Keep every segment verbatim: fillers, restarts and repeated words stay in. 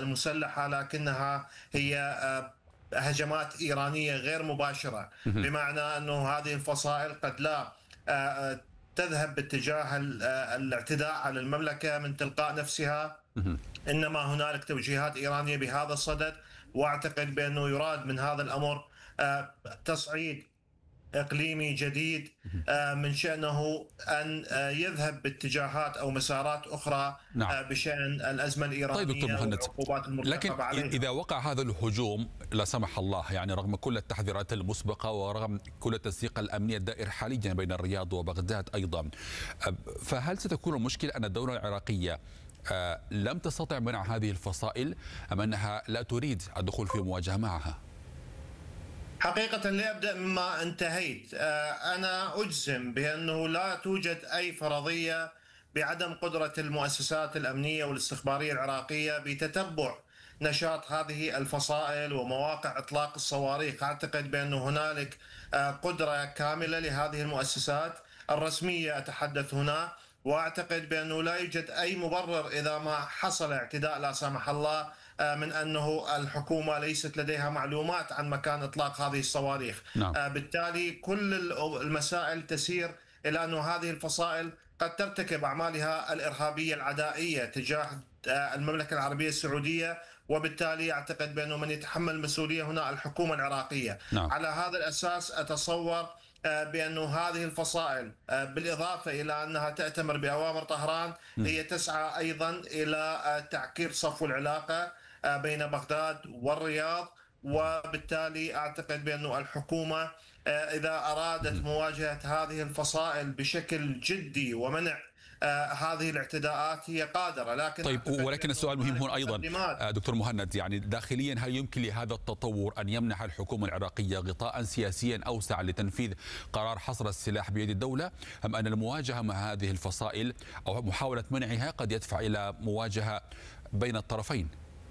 المسلحة، لكنها هي هجمات إيرانية غير مباشرة، بمعنى أنه هذه الفصائل قد لا تذهب باتجاه الاعتداء على المملكة من تلقاء نفسها، إنما هنالك توجيهات إيرانية بهذا الصدد. وأعتقد بأنه يراد من هذا الأمر تصعيد إقليمي جديد من شأنه أن يذهب باتجاهات أو مسارات أخرى نعم. بشأن الأزمة الإيرانية. طيب دكتور مهند، والعقوبات المرتكبة عليها. لكن إذا وقع هذا الهجوم لا سمح الله، يعني رغم كل التحذيرات المسبقة ورغم كل التنسيق الأمني الدائر حاليا بين الرياض وبغداد أيضا، فهل ستكون المشكلة أن الدولة العراقية لم تستطع منع هذه الفصائل أم أنها لا تريد الدخول في مواجهة معها؟ حقيقة لأبدأ مما انتهيت، أنا أجزم بأنه لا توجد أي فرضية بعدم قدرة المؤسسات الأمنية والاستخبارية العراقية بتتبع نشاط هذه الفصائل ومواقع إطلاق الصواريخ. أعتقد بأن هنالك قدرة كاملة لهذه المؤسسات الرسمية أتحدث هنا، وأعتقد بأنه لا يوجد أي مبرر إذا ما حصل اعتداء لا سمح الله من أنه الحكومة ليست لديها معلومات عن مكان إطلاق هذه الصواريخ. نعم. بالتالي كل المسائل تسير إلى أن هذه الفصائل قد ترتكب أعمالها الإرهابية العدائية تجاه المملكة العربية السعودية، وبالتالي أعتقد بأنه من يتحمل المسؤولية هنا الحكومة العراقية. نعم. على هذا الأساس أتصور بأن هذه الفصائل بالإضافة إلى أنها تأتمر بأوامر طهران هي تسعى أيضا إلى تعكير صفو العلاقة بين بغداد والرياض، وبالتالي أعتقد بأن الحكومة إذا أرادت مواجهة هذه الفصائل بشكل جدي ومنع آه هذه الاعتداءات هي قادرة. لكن طيب، ولكن السؤال المهم هون أيضا آه دكتور مهند، يعني داخليا هل يمكن لهذا التطور أن يمنح الحكومة العراقية غطاء سياسيا أوسع لتنفيذ قرار حصر السلاح بيد الدولة، أم أن المواجهة مع هذه الفصائل أو محاولة منعها قد يدفع إلى مواجهة بين الطرفين؟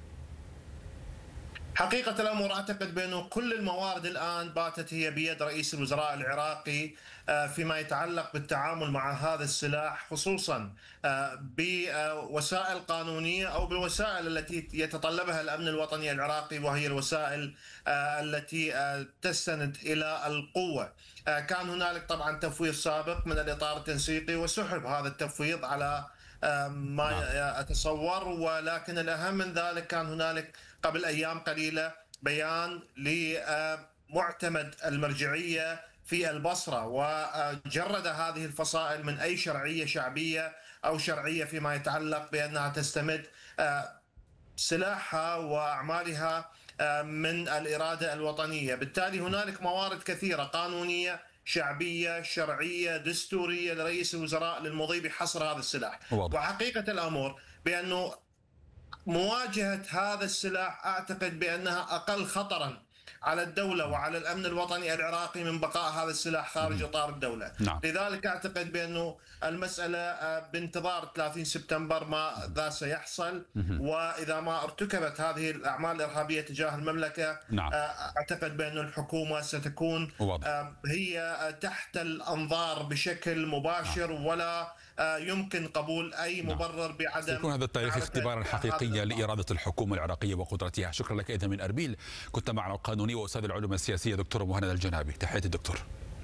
حقيقة الأمر أعتقد بأنه كل الموارد الآن باتت هي بيد رئيس الوزراء العراقي فيما يتعلق بالتعامل مع هذا السلاح، خصوصا بوسائل قانونية أو بالوسائل التي يتطلبها الأمن الوطني العراقي، وهي الوسائل التي تستند إلى القوة. كان هنالك طبعا تفويض سابق من الإطار التنسيقي وسحب هذا التفويض على ما أتصور، ولكن الأهم من ذلك كان هنالك قبل أيام قليلة بيان لمعتمد المرجعية في البصرة وجرد هذه الفصائل من أي شرعية شعبية أو شرعية فيما يتعلق بأنها تستمد سلاحها وأعمالها من الإرادة الوطنية. بالتالي هنالك موارد كثيرة قانونية شعبية شرعية دستورية لرئيس الوزراء للمضي بحصر هذا السلاح. واضح. وحقيقة الأمر بأنه مواجهة هذا السلاح أعتقد بأنها أقل خطرا على الدولة وعلى الأمن الوطني العراقي من بقاء هذا السلاح خارج إطار الدولة. نعم. لذلك أعتقد بأنه المسألة بانتظار ثلاثين سبتمبر ماذا سيحصل، وإذا ما ارتكبت هذه الأعمال الإرهابية تجاه المملكة. نعم. أعتقد بأن الحكومة ستكون واضح. هي تحت الأنظار بشكل مباشر. نعم. ولا يمكن قبول أي مبرر بعدم. سيكون هذا التاريخ اختبارا حقيقيا لإرادة الحكومة العراقية وقدرتها. شكرا لك إذا من أربيل، كنت معنا القانوني وأستاذ العلوم السياسية دكتور مهند الجنابي. تحياتي الدكتور.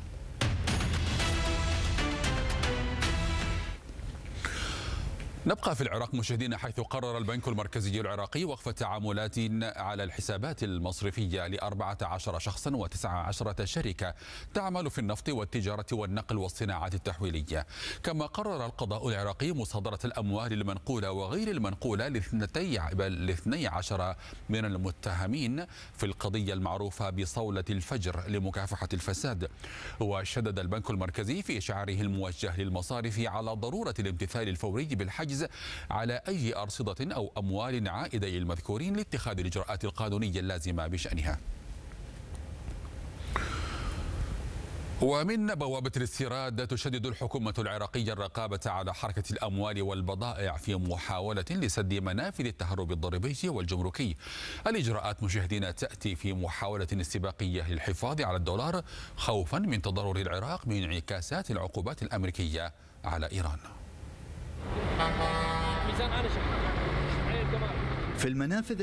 نبقى في العراق مشاهدينا، حيث قرر البنك المركزي العراقي وقف تعاملات على الحسابات المصرفية لأربعة عشر شخصا وتسعة عشرة شركة تعمل في النفط والتجارة والنقل والصناعات التحويلية. كما قرر القضاء العراقي مصادرة الأموال المنقولة وغير المنقولة لاثني عشر من المتهمين في القضية المعروفة بصولة الفجر لمكافحة الفساد. وشدد البنك المركزي في إشعاره الموجه للمصارف على ضرورة الامتثال الفوري بالحجز على أي أرصدة أو أموال عائدة المذكورين لاتخاذ الإجراءات القانونية اللازمة بشأنها. ومن بوابة الاستيراد، تشدد الحكومة العراقية الرقابة على حركة الأموال والبضائع في محاولة لسد منافذ التهرب الضريبي والجمركي. الإجراءات مشاهدينا تأتي في محاولة استباقية للحفاظ على الدولار خوفا من تضرر العراق من انعكاسات العقوبات الأمريكية على إيران. في المنافذ